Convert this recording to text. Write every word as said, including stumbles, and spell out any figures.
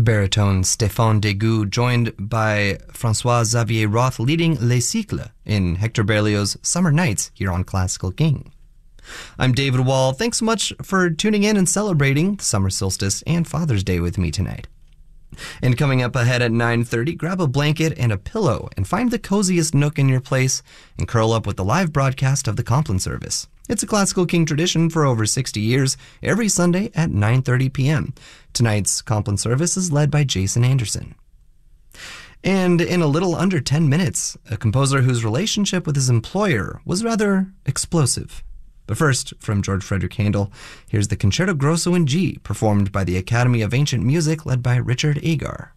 baritone Stéphane Degout, joined by François-Xavier Roth leading Les Cycles in Hector Berlioz' Summer Nights here on Classical King. I'm David Wall. Thanks so much for tuning in and celebrating the summer solstice and Father's Day with me tonight. And coming up ahead at nine thirty, grab a blanket and a pillow and find the coziest nook in your place and curl up with the live broadcast of the Compline service. It's a Classical King tradition for over sixty years, every Sunday at nine thirty p.m. Tonight's Compline service is led by Jason Anderson. And in a little under ten minutes, a composer whose relationship with his employer was rather explosive. But first, from George Frederick Handel, here's the Concerto Grosso in G, performed by the Academy of Ancient Music led by Richard Agar.